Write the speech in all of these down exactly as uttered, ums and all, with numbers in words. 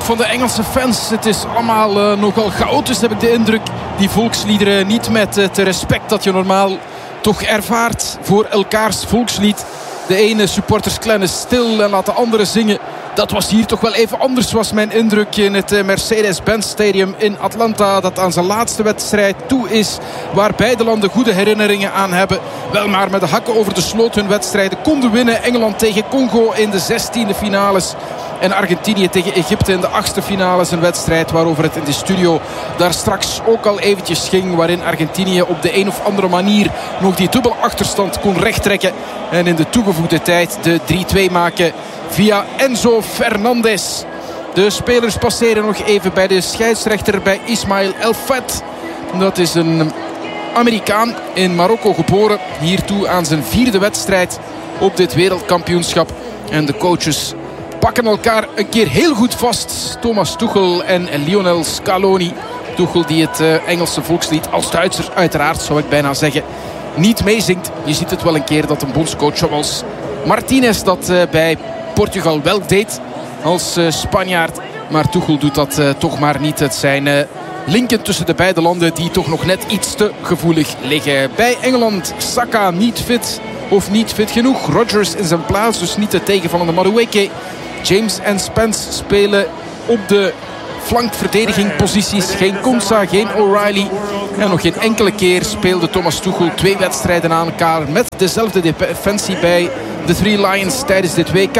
van de Engelse fans. Het is allemaal uh, nogal chaotisch, heb ik de indruk. Die volksliederen niet met het respect dat je normaal toch ervaart voor elkaars volkslied. De ene supportersclan is stil en laat de andere zingen. Dat was hier toch wel even anders, was mijn indruk in het Mercedes-Benz Stadium in Atlanta. Dat aan zijn laatste wedstrijd toe is. Waar beide landen goede herinneringen aan hebben. Wel maar met de hakken over de sloot hun wedstrijden konden winnen. Engeland tegen Congo in de zestiende finales. En Argentinië tegen Egypte in de achtste finales. Een wedstrijd waarover het in de studio daar straks ook al eventjes ging. Waarin Argentinië op de een of andere manier nog die dubbele achterstand kon rechttrekken. En in de toegevoegde tijd de drie twee maken via Enzo Fernandez. De spelers passeren nog even bij de scheidsrechter, bij Ismail El Fat. Dat is een Amerikaan in Marokko geboren. Hiertoe aan zijn vierde wedstrijd op dit wereldkampioenschap. En de coaches pakken elkaar een keer heel goed vast. Thomas Tuchel en Lionel Scaloni. Tuchel die het uh, Engelse volkslied als Duitser uiteraard, zou ik bijna zeggen, niet meezingt. Je ziet het wel een keer dat een bondscoach zoals Martinez dat uh, bij Portugal wel deed als uh, Spanjaard. Maar Tuchel doet dat uh, toch maar niet. Het zijn uh, linken tussen de beide landen die toch nog net iets te gevoelig liggen. Bij Engeland Saka niet fit of niet fit genoeg. Rodgers in zijn plaats, dus niet de tegenvallende Madueke. James en Spence spelen op de flankverdediging posities. Geen Konsa, geen O'Reilly. En nog geen enkele keer speelde Thomas Tuchel twee wedstrijden aan elkaar met dezelfde defensie bij de Three Lions tijdens dit W K.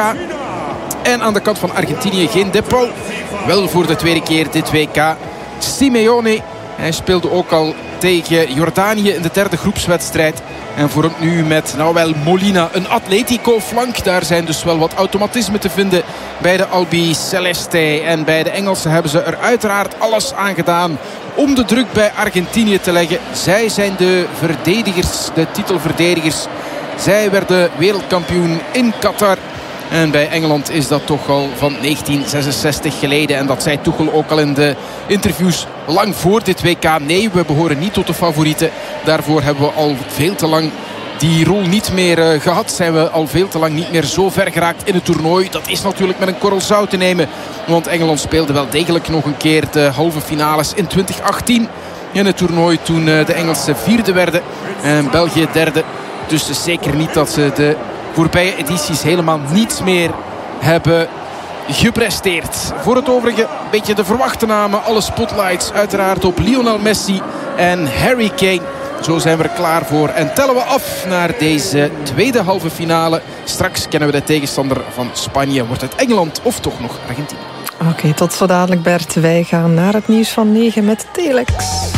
En aan de kant van Argentinië geen Depou. Wel voor de tweede keer dit W K Simeone. Hij speelde ook al tegen Jordanië in de derde groepswedstrijd. En voor hem nu met nou wel Molina, een Atletico-flank. Daar zijn dus wel wat automatismen te vinden bij de Albi Celeste. En bij de Engelsen hebben ze er uiteraard alles aan gedaan om de druk bij Argentinië te leggen. Zij zijn de verdedigers, de titelverdedigers. Zij werden wereldkampioen in Qatar. En bij Engeland is dat toch al van negentien zesenzestig geleden. En dat zei Tuchel ook al in de interviews lang voor dit W K. Nee, we behoren niet tot de favorieten. Daarvoor hebben we al veel te lang die rol niet meer uh, gehad. Zijn we al veel te lang niet meer zo ver geraakt in het toernooi. Dat is natuurlijk met een korrel zout te nemen. Want Engeland speelde wel degelijk nog een keer de halve finales in twintig achttien. In het toernooi toen uh, de Engelsen vierde werden en België derde. Dus zeker niet dat ze de voorbije edities helemaal niets meer hebben gepresteerd. Voor het overige een beetje de verwachte namen. Alle spotlights uiteraard op Lionel Messi en Harry Kane. Zo zijn we er klaar voor en tellen we af naar deze tweede halve finale. Straks kennen we de tegenstander van Spanje. Wordt het Engeland of toch nog Argentinië? Oké, okay, tot zo dadelijk Bert. Wij gaan naar het nieuws van negen met Telex.